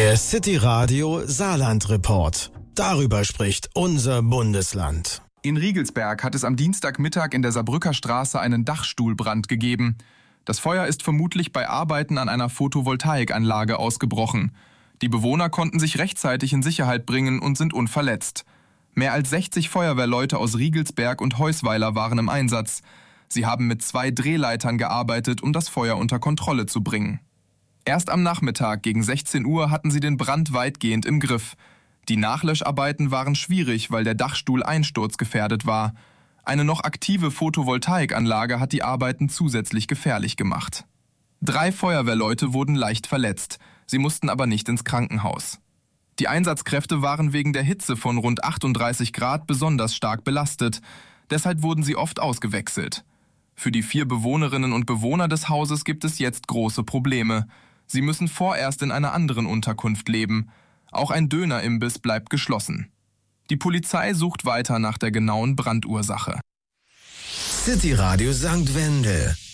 Der City Radio Saarland Report. Darüber spricht unser Bundesland. In Riegelsberg hat es am Dienstagmittag in der Saarbrücker Straße einen Dachstuhlbrand gegeben. Das Feuer ist vermutlich bei Arbeiten an einer Photovoltaikanlage ausgebrochen. Die Bewohner konnten sich rechtzeitig in Sicherheit bringen und sind unverletzt. Mehr als 60 Feuerwehrleute aus Riegelsberg und Heusweiler waren im Einsatz. Sie haben mit 2 Drehleitern gearbeitet, um das Feuer unter Kontrolle zu bringen. Erst am Nachmittag gegen 16 Uhr hatten sie den Brand weitgehend im Griff. Die Nachlöscharbeiten waren schwierig, weil der Dachstuhl einsturzgefährdet war. Eine noch aktive Photovoltaikanlage hat die Arbeiten zusätzlich gefährlich gemacht. 3 Feuerwehrleute wurden leicht verletzt. Sie mussten aber nicht ins Krankenhaus. Die Einsatzkräfte waren wegen der Hitze von rund 38 Grad besonders stark belastet. Deshalb wurden sie oft ausgewechselt. Für die 4 Bewohnerinnen und Bewohner des Hauses gibt es jetzt große Probleme. Sie müssen vorerst in einer anderen Unterkunft leben. Auch ein Dönerimbiss bleibt geschlossen. Die Polizei sucht weiter nach der genauen Brandursache. City Radio St. Wendel.